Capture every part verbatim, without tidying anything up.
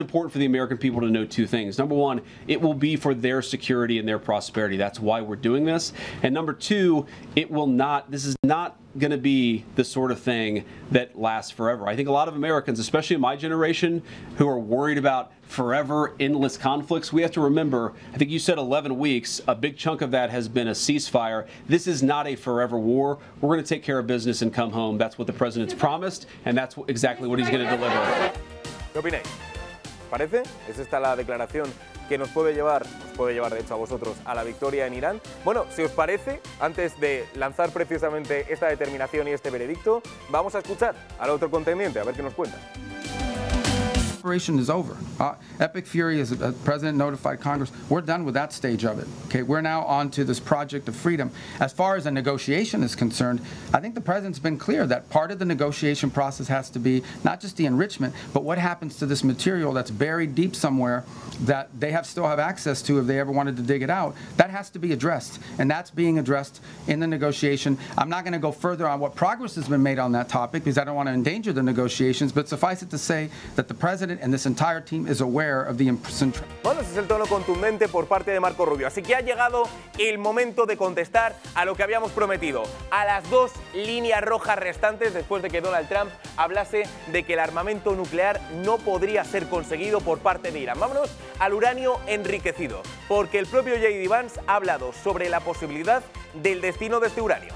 important for the American people to know two things. Number one, it will be for their security and their prosperity. That's why we're doing this. And number two, it will not, this is not going to be the sort of thing that lasts forever. I think a lot of Americans, especially my generation, who are worried about forever endless conflicts, we have to remember, I think you said eleven weeks, a big chunk of that has been a ceasefire. This is not a forever war. We're going to take care of business and come home. That's what the president's promised, and that's exactly what he's going to deliver. ¿Qué opináis? ¿Parece? ¿Es esta la declaración que nos puede llevar, nos puede llevar de hecho a vosotros, a la victoria en Irán? Bueno, si os parece, antes de lanzar precisamente esta determinación y este veredicto, vamos a escuchar al otro contendiente, a ver qué nos cuenta. Operation is over. Uh, Epic Fury, as the president notified Congress, we're done with that stage of it. Okay, we're now on to this project of freedom. As far as a negotiation is concerned, I think the president's been clear that part of the negotiation process has to be not just the enrichment, but what happens to this material that's buried deep somewhere that they have still have access to if they ever wanted to dig it out. That has to be addressed, and that's being addressed in the negotiation. I'm not going to go further on what progress has been made on that topic because I don't want to endanger the negotiations, but suffice it to say that the president and this entire team is aware of the central. Bueno, ese es el tono contundente por parte de Marco Rubio. Así que ha llegado el momento de contestar a lo que habíamos prometido, a las dos líneas rojas restantes después de que Donald Trump hablase de que el armamento nuclear no podría ser conseguido por parte de Irán. Vámonos al uranio enriquecido, porque el propio J D Vance ha hablado sobre la posibilidad del destino de este uranio.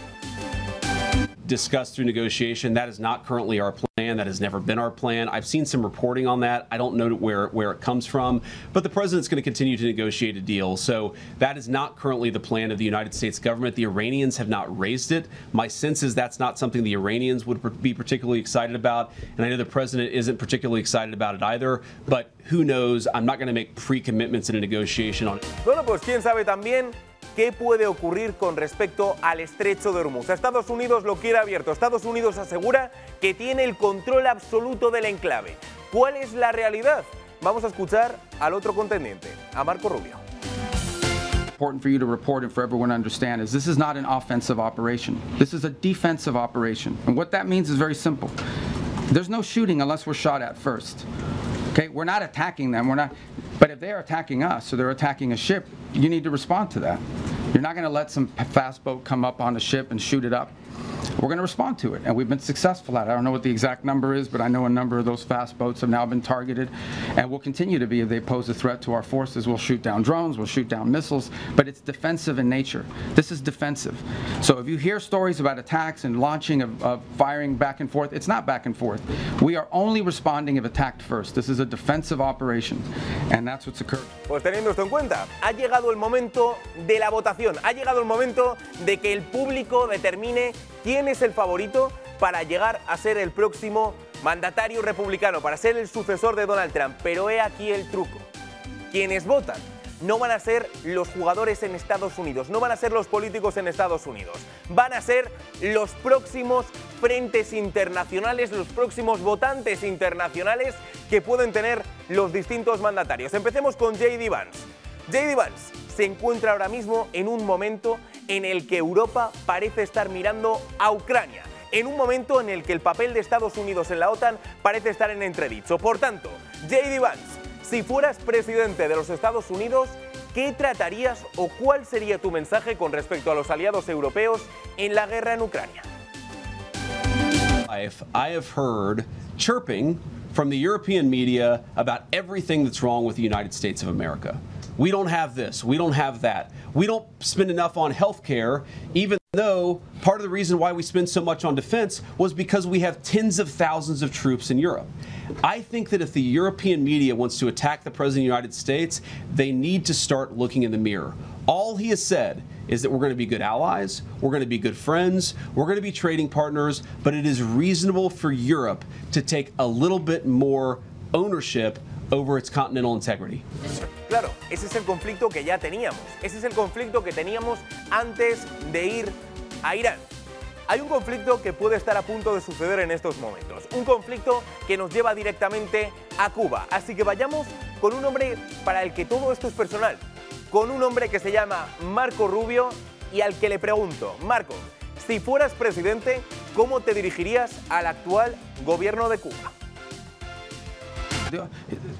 Discussed through negotiation. That is not currently our plan. That has never been our plan. I've seen some reporting on that. I don't know where, where it comes from, but the president's going to continue to negotiate a deal. So that is not currently the plan of the United States government. The Iranians have not raised it. My sense is that's not something the Iranians would be particularly excited about, and I know the president isn't particularly excited about it either, but who knows? I'm not going to make pre-commitments in a negotiation on it. Bueno, pues quién sabe también ¿qué puede ocurrir con respecto al estrecho de Hormuz? Estados Unidos lo quiere abierto. Estados Unidos asegura que tiene el control absoluto del enclave. ¿Cuál es la realidad? Vamos a escuchar al otro contendiente, a Marco Rubio. Important for you to report and for everyone to understand is this is not an offensive operation. This is a defensive operation. And what that means is very simple. There's no shooting unless we're shot at first. Okay, we're not attacking them. We're not. But if they're attacking us or they're attacking a ship, you need to respond to that. You're not going to let some fast boat come up on a ship and shoot it up. We're going to respond to it, and we've been successful at it. I don't know what the exact number is, but I know a number of those fast boats have now been targeted, and will continue to be if they pose a threat to our forces. We'll shoot down drones, we'll shoot down missiles, but it's defensive in nature. This is defensive. So if you hear stories about attacks and launching of, of firing back and forth, it's not back and forth. We are only responding if attacked first. This is a defensive operation, and that's what's occurred. Pues teniendo esto en cuenta, ha llegado el momento de la votación, ha llegado el momento de que el público determine quién es el favorito para llegar a ser el próximo mandatario republicano, para ser el sucesor de Donald Trump. Pero he aquí el truco. Quienes votan no van a ser los jugadores en Estados Unidos, no van a ser los políticos en Estados Unidos, van a ser los próximos frentes internacionales, los próximos votantes internacionales que pueden tener los distintos mandatarios. Empecemos con J D Vance. J D Vance se encuentra ahora mismo en un momento en el que Europa parece estar mirando a Ucrania, en un momento en el que el papel de Estados Unidos en la OTAN parece estar en entredicho. Por tanto, J D Vance, si fueras presidente de los Estados Unidos, ¿qué tratarías o cuál sería tu mensaje con respecto a los aliados europeos en la guerra en Ucrania? I have heard chirping from the European media about everything that's wrong with the United States of America. We don't have this, we don't have that. We don't spend enough on health care, even though part of the reason why we spend so much on defense was because we have tens of thousands of troops in Europe. I think that if the European media wants to attack the President of the United States, they need to start looking in the mirror. All he has said is that we're going to be good allies, we're going to be good friends, we're going to be trading partners, but it is reasonable for Europe to take a little bit more ownership over its continental integrity. Claro, ese es el conflicto que ya teníamos. Ese es el conflicto que teníamos antes de ir a Irán. Hay un conflicto que puede estar a punto de suceder en estos momentos. Un conflicto que nos lleva directamente a Cuba. Así que vayamos con un hombre para el que todo esto es personal. Con un hombre que se llama Marco Rubio y al que le pregunto, Marco, si fueras presidente, ¿cómo te dirigirías al actual gobierno de Cuba? the,